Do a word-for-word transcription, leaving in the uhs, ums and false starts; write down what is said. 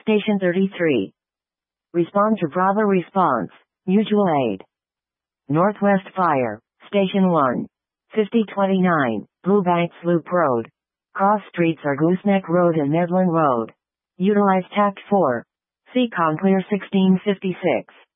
Station thirty-three. Respond to Bravo response. Mutual aid. Northwest Fire, Station one. fifty twenty-nine, Blue Banks Loop Road. Cross streets are Gooseneck Road and Medland Road. Utilize Tact four. Seacon Clear sixteen fifty-six.